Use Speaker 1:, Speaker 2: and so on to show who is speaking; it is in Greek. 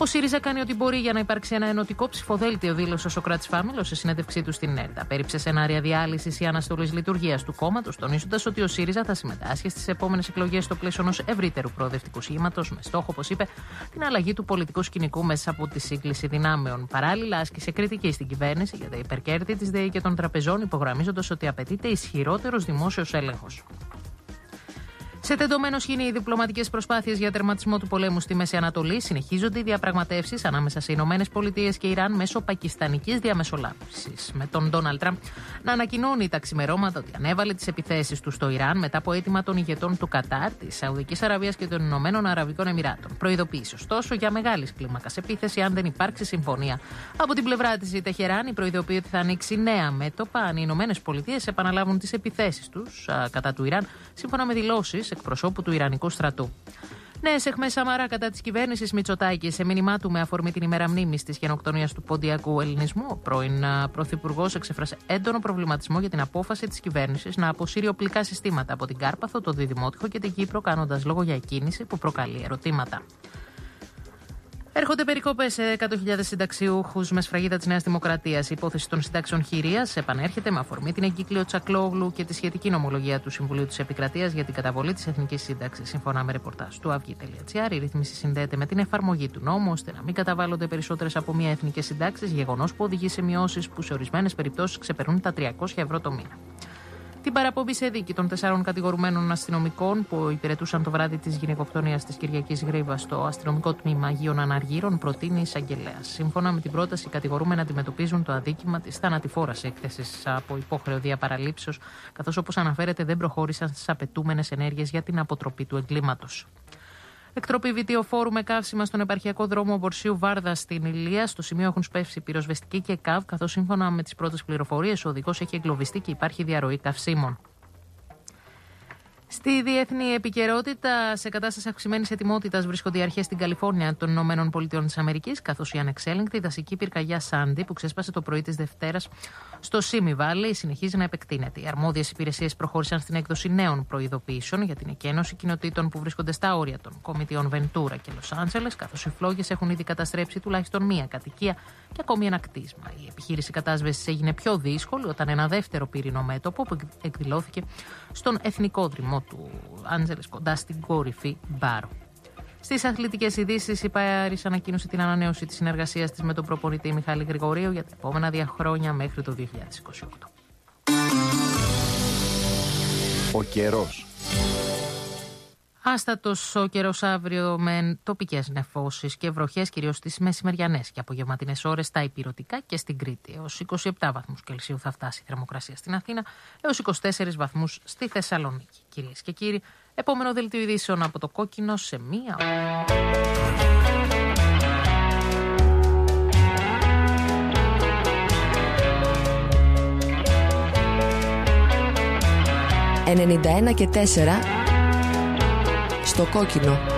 Speaker 1: Ο ΣΥΡΙΖΑ κάνει ό,τι μπορεί για να υπάρξει ένα ενωτικό ψηφοδέλτιο, δήλωσε ο Σωκράτης Φάμελος σε συνέντευξή του στην ΕΡΤ. Πέριψε σενάρια διάλυσης ή αναστολής λειτουργίας του κόμματος, τονίζοντας ότι ο ΣΥΡΙΖΑ θα συμμετάσχει στις επόμενες εκλογές στο πλαίσιο ενός ευρύτερου προοδευτικού σχήματος, με στόχο, όπως είπε, την αλλαγή του πολιτικού σκηνικού μέσα από τη σύγκληση δυνάμεων. Παράλληλα, άσκησε κριτική στην κυβέρνηση για τα υπερκέρδη της ΔΕΗ και των τραπεζών, υπογραμμίζοντας ότι απαιτείται ισχυρότερος δημόσιος έλεγχος. Σε τεντωμένο σχήνη οι διπλωματικές προσπάθειες για τερματισμό του πολέμου στη Μέση Ανατολή, συνεχίζονται οι διαπραγματεύσεις ανάμεσα σε ΗΠΑ και Ιράν μέσω πακιστανικής διαμεσολάβησης. Με τον Ντόναλντ Τραμπ να ανακοινώνει τα ξημερώματα ότι ανέβαλε τις επιθέσεις του στο Ιράν μετά από αίτημα των ηγετών του Κατάρ, της Σαουδικής Αραβίας και των Ηνωμένων Αραβικών Εμιράτων. Προειδοποίησε ωστόσο για μεγάλης κλίμακας επίθεση αν δεν υπάρξει συμφωνία. Από την πλευρά της η Τεχεράνη προειδοποιεί ότι θα ανοίξει νέα μέτωπα αν οι ΗΠΑ επαναλάβουν τις επιθέσεις τους κατά του Ιράν, σύμφωνα με δηλώσεις εκπροσώπου του Ιρανικού στρατού. Νέες αιχμές Σαμαρά κατά της κυβέρνησης Μητσοτάκη. Σε μήνυμά του με αφορμή την ημέρα μνήμης της γενοκτονίας του ποντιακού ελληνισμού, ο πρώην πρωθυπουργός εξέφρασε έντονο προβληματισμό για την απόφαση της κυβέρνησης να αποσύρει οπλικά συστήματα από την Κάρπαθο, το Διδημότυχο και την Κύπρο, κάνοντας λόγο για κίνηση που προκαλεί ερωτήματα. Έρχονται περικόπες σε 100.000 συνταξιούχους με σφραγίδα της Νέας Δημοκρατίας. Η υπόθεση των συντάξεων χειρίας επανέρχεται με αφορμή την εγκύκλιο Τσακλόγλου και τη σχετική νομολογία του Συμβουλίου της Επικρατείας για την καταβολή της Εθνικής Σύνταξης. Σύμφωνα με ρεπορτάζ του Αυγή.gr, η ρύθμιση συνδέεται με την εφαρμογή του νόμου ώστε να μην καταβάλλονται περισσότερες από μία εθνικές συντάξεις, γεγονός που οδηγεί σε μειώσεις που σε ορισμένες περιπτώσεις ξεπερνούν τα 300 ευρώ το μήνα. Την παραπομπή σε δίκη των 4 κατηγορουμένων αστυνομικών που υπηρετούσαν το βράδυ της γυναικοκτονίας της Κυριακής Γρήβας στο αστυνομικό τμήμα Αγίων Αναργύρων προτείνει η εισαγγελέας. Σύμφωνα με την πρόταση, οι κατηγορούμενοι αντιμετωπίζουν το αδίκημα της θανατηφόρας έκθεσης από υπόχρεο διαπαραλήψεως, καθώς όπως αναφέρεται δεν προχώρησαν στις απαιτούμενες ενέργειες για την αποτροπή του εγκλήματος. Εκτροπή βιτιοφόρου με καύσιμα στον επαρχιακό δρόμο Μπορσίου Βάρδα στην Ηλία. Στο σημείο έχουν σπεύσει πυροσβεστική και ΚΑΒ, καθώς σύμφωνα με τις πρώτες πληροφορίες ο οδηγός έχει εγκλωβιστεί και υπάρχει διαρροή καυσίμων. Στη διεθνή επικαιρότητα, σε κατάσταση αυξημένης ετοιμότητας βρίσκονται οι αρχές στην Καλιφόρνια των ΗΠΑ, καθώς η ανεξέλεγκτη δασική πυρκαγιά Σάντι, που ξέσπασε το πρωί της Δευτέρας στο Σίμι Βάλι, συνεχίζει να επεκτείνεται. Οι αρμόδιες υπηρεσίες προχώρησαν στην έκδοση νέων προειδοποιήσεων για την εκένωση κοινοτήτων που βρίσκονται στα όρια των κομιτιών Βεντούρα και Λος Άντζελες, καθώς οι φλόγες έχουν ήδη καταστρέψει τουλάχιστον μία κατοικία και ακόμη ένα κτίσμα. Η επιχείρηση κατάσβεσης έγινε πιο δύσκολη όταν ένα δεύτερο πύρινο μέτωπο που εκδηλώθηκε στον εθνικό δρυμό του Άντζελες κοντά στην κορυφή Μπάρο. Στις αθλητικές ειδήσεις, η Πάρις ανακοίνωσε την ανανέωση της συνεργασίας της με τον προπονητή Μιχάλη Γρηγορίου για τα επόμενα 2 χρόνια μέχρι το 2028.
Speaker 2: Ο καιρός.
Speaker 1: Άστατος ο καιρός αύριο με τοπικές νεφώσεις και βροχές, κυρίως στις μεσημεριανές και απογευματινές ώρες στα ηπειρωτικά και στην Κρήτη. Έως 27 βαθμούς Κελσίου θα φτάσει η θερμοκρασία στην Αθήνα, έως 24 βαθμούς στη Θεσσαλονίκη. Κυρίες και κύριοι, επόμενο δελτίο ειδήσεων από το Κόκκινο σε μία ώρα.
Speaker 3: 91 και 4 στο Κόκκινο.